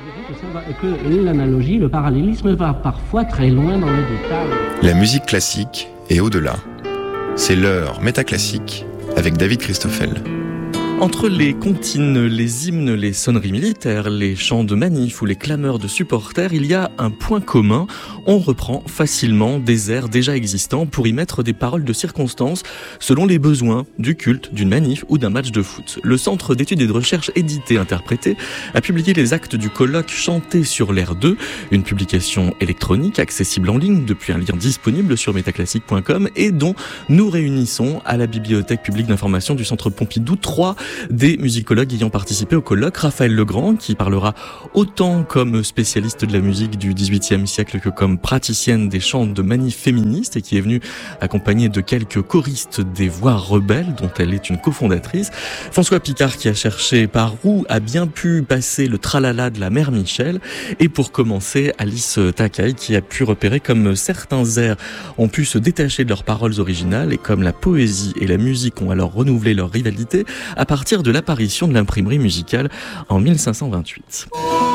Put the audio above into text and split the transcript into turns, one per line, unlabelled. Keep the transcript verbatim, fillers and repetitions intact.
Que l'analogie, le parallélisme va parfois très loin dans le détail.
La musique classique est au-delà. C'est l'heure métaclassique avec David Christoffel.
Entre les comptines, les hymnes, les sonneries militaires, les chants de manif ou les clameurs de supporters, il y a un point commun. On reprend facilement des airs déjà existants pour y mettre des paroles de circonstance selon les besoins du culte, d'une manif ou d'un match de foot. Le Centre d'études et de recherche édité interprété a publié les actes du colloque Chanter sur l'air deux, une publication électronique accessible en ligne depuis un lien disponible sur métaclassique point com et dont nous réunissons à la Bibliothèque publique d'information du Centre Pompidou trois des musicologues ayant participé au colloque. Raphaël Legrand, qui parlera autant comme spécialiste de la musique du dix-huitième siècle que comme praticienne des chants de manif féministes et qui est venue accompagnée de quelques choristes des Voix rebelles dont elle est une cofondatrice. François Picard, qui a cherché par où a bien pu passer le tralala de la mère Michel. Et pour commencer, Alice Takai, qui a pu repérer comme certains airs ont pu se détacher de leurs paroles originales et comme la poésie et la musique ont alors renouvelé leur rivalité à partir de l'apparition de l'imprimerie musicale en mille cinq cent vingt-huit.